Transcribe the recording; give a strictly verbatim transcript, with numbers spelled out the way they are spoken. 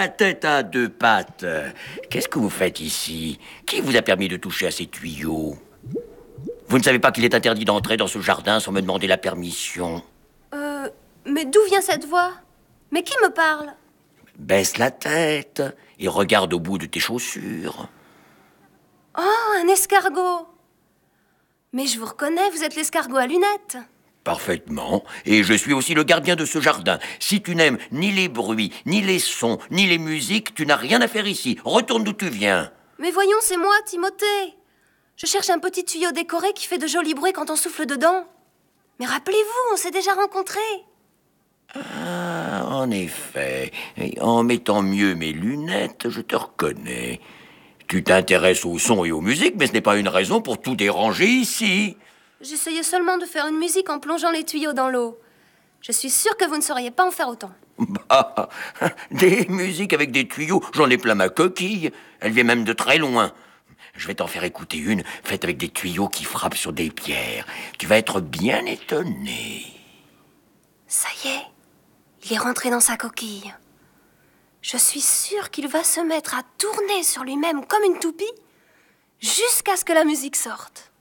la tête à deux pattes. Qu'est-ce que vous faites ici? Qui vous a permis de toucher à ces tuyaux? Vous ne savez pas qu'il est interdit d'entrer dans ce jardin sans me demander la permission? Euh... Mais d'où vient cette voix? Mais qui me parle? Baisse la tête et regarde au bout de tes chaussures. Oh, un escargot! Mais je vous reconnais, vous êtes l'escargot à lunettes. Parfaitement. Et je suis aussi le gardien de ce jardin. Si tu n'aimes ni les bruits, ni les sons, ni les musiques, tu n'as rien à faire ici. Retourne d'où tu viens. Mais voyons, c'est moi, Timothée. Je cherche un petit tuyau décoré qui fait de jolis bruits quand on souffle dedans. Mais rappelez-vous, on s'est déjà rencontrés. Ah, en effet. Et en mettant mieux mes lunettes, je te reconnais. Tu t'intéresses aux sons et aux musiques, mais ce n'est pas une raison pour tout déranger ici. J'essayais seulement de faire une musique en plongeant les tuyaux dans l'eau. Je suis sûre que vous ne sauriez pas en faire autant. Bah, des musiques avec des tuyaux, j'en ai plein ma coquille. Elle vient même de très loin. Je vais t'en faire écouter une, faite avec des tuyaux qui frappent sur des pierres. Tu vas être bien étonné. Ça y est, il est rentré dans sa coquille. Je suis sûre qu'il va se mettre à tourner sur lui-même comme une toupie, jusqu'à ce que la musique sorte.